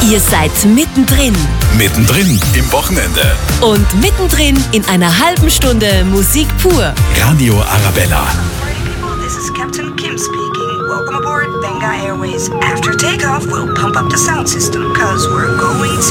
Ihr seid mittendrin. Mittendrin im Wochenende. Und mittendrin in einer halben Stunde Musik pur. Radio Arabella. This is Captain Kim speaking. Welcome aboard Benga Airways. After takeoff, we'll pump up the sound system, cause we're going to